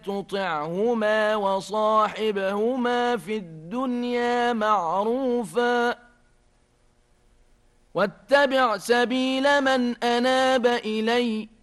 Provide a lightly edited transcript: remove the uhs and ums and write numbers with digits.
تطعهما وصاحبهما في الدنيا معروفا واتبع سبيل من أناب إلي